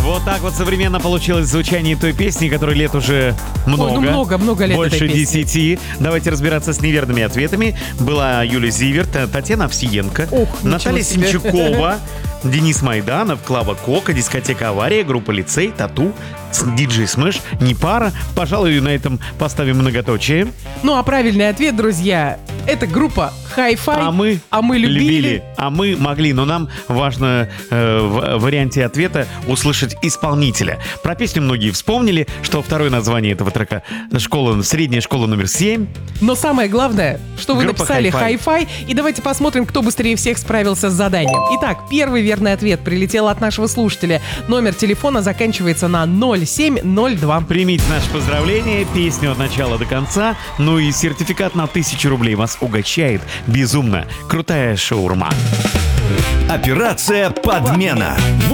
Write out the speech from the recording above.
Вот так вот современно получилось звучание той песни, которой лет уже много. Много лет Больше этой песни. 10. Давайте разбираться с неверными ответами. Была Юлия Зиверт, Татьяна Овсиенко, Ох, Наталья ничего себе. Симчукова, Денис Майданов, Клава Кока, дискотека «Авария», группа «Лицей», «Тату», диджей Смэш, не пара. Пожалуй, на этом поставим многоточие. Ну а правильный ответ, друзья, это группа Hi-Fi. А мы любили. а мы могли. Но нам важно в варианте ответа услышать исполнителя. Про песню многие вспомнили, что второе название этого трека «Средняя школа номер 7». Но самое главное, что вы Группа написали Hi-Fi. Hi-Fi. И давайте посмотрим, кто быстрее всех справился с заданием. Итак, первый верный ответ прилетел от нашего слушателя. Номер телефона заканчивается на 0702. Примите наше поздравление, песню от начала до конца, ну и сертификат на 1000 рублей вас угощает безумно крутая шаурма. Операция «Подмена».